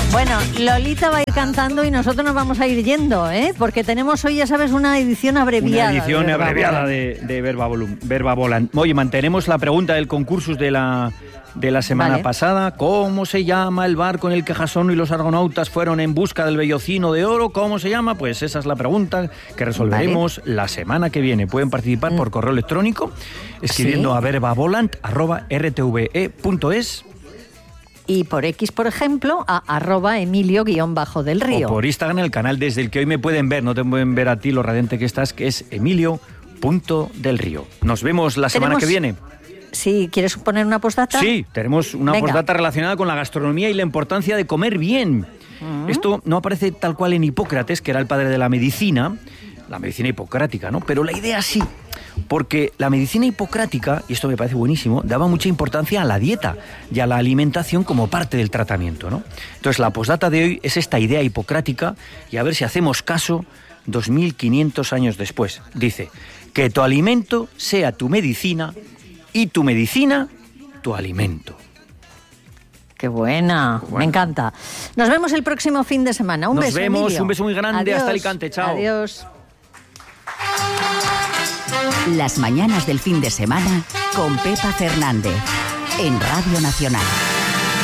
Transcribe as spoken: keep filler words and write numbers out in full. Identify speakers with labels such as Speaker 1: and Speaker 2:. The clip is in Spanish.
Speaker 1: Bueno, Lolita va a ir cantando y nosotros nos vamos a ir yendo, ¿eh? Porque tenemos hoy, ya sabes, una edición abreviada.
Speaker 2: Una edición
Speaker 1: de
Speaker 2: abreviada de, de Verba, Volum, Verba Volant. Oye, mantenemos la pregunta del concurso de la, de la semana vale. pasada. ¿Cómo se llama el barco en el que Jasón y los argonautas fueron en busca del vellocino de oro? ¿Cómo se llama? Pues esa es la pregunta que resolveremos vale. la semana que viene. Pueden participar mm. por correo electrónico escribiendo ¿Sí? a verbavolant arroba r t v e punto es.
Speaker 1: Y por X, por ejemplo, a arroba Emilio guión bajo del Río.
Speaker 2: O por Instagram, el canal desde el que hoy me pueden ver, no te pueden ver a ti lo radiante que estás, que es Emilio punto del Río. Nos vemos la semana
Speaker 1: ¿Tenemos...
Speaker 2: que viene.
Speaker 1: Sí, ¿quieres poner una postdata?
Speaker 2: Sí, tenemos una Venga. postdata relacionada con la gastronomía y la importancia de comer bien. Uh-huh. Esto no aparece tal cual en Hipócrates, que era el padre de la medicina, la medicina hipocrática, ¿no? Pero la idea sí, porque la medicina hipocrática, y esto me parece buenísimo, daba mucha importancia a la dieta y a la alimentación como parte del tratamiento, ¿no? Entonces la postdata de hoy es esta idea hipocrática y a ver si hacemos caso dos mil quinientos años después. Dice, que tu alimento sea tu medicina y tu medicina tu alimento.
Speaker 1: Qué buena, bueno. me encanta. Nos vemos el próximo fin de semana. Un
Speaker 2: Nos
Speaker 1: beso,
Speaker 2: vemos,
Speaker 1: Emilio.
Speaker 2: Un beso muy grande,
Speaker 1: Adiós.
Speaker 2: Hasta Alicante, chao.
Speaker 1: Adiós.
Speaker 3: Las mañanas del fin de semana con Pepa Fernández en Radio Nacional.